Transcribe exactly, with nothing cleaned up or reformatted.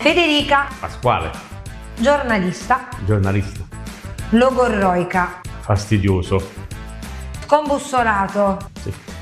Federica, Pasquale. giornalista. Giornalista. Logorroica. Fastidioso. Scombussolato. Sì.